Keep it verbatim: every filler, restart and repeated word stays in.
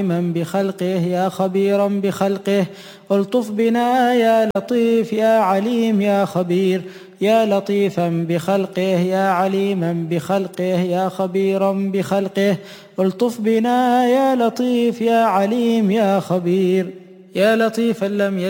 بخلقه يا خبيرا بخلقه. الطف بنا يا لطيف يا عليم يا خبير، يا لطيفا بخلقه يا عليما بخلقه يا خبيرا بخلقه. الطف بنا يا لطيف يا عليم يا خبير، يا لطيفا لم